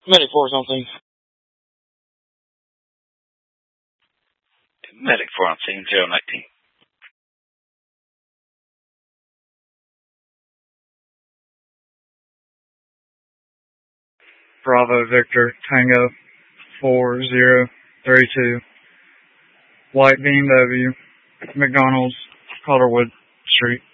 Medic 4 on scene. Medic 4 on scene, 019. Bravo Victor Tango 4032. White BMW, McDonald's, Collarwood Street.